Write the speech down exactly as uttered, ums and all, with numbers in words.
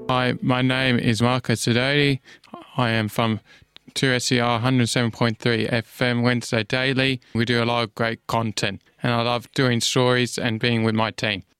Hi, my name is Marco Sidoti. I am from two S E R one oh seven point three F M Wednesday Daily. We do a lot of great content and I love doing stories and being with my team.